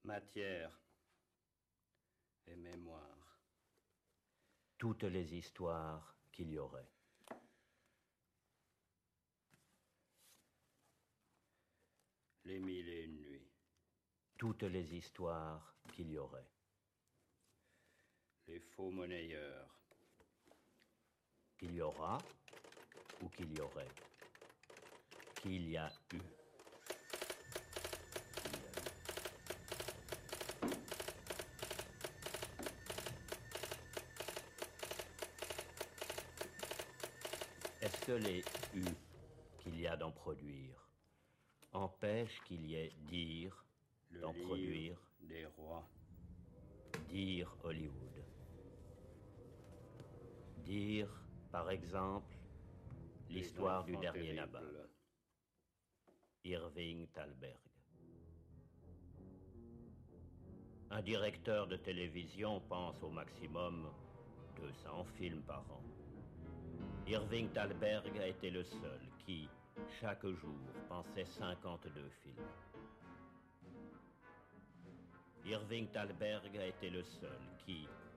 Matière et mémoire. Toutes les histoires qu'il y aurait. Les 1001 nuits. Toutes les histoires qu'il y aurait. Les faux monnayeurs. Qu'il y aura ou qu'il y aurait. Qu'il y a eu. Est-ce que les « u » qu'il y a d'en produire empêchent qu'il y ait dire d'en produire des rois. Dire Hollywood. Dire, par exemple, l'histoire du dernier nabab. Irving Thalberg. Un directeur de télévision pense au maximum 200 films par an. Irving Thalberg a été le seul qui, chaque jour, pensait 52 films. Irving Thalberg a été le seul qui,